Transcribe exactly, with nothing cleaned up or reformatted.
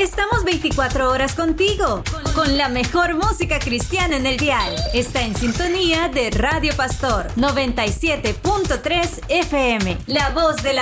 Estamos veinticuatro horas contigo, con la mejor música cristiana en el dial. Está en sintonía de Radio Pastor noventa y siete punto tres F M, la voz de la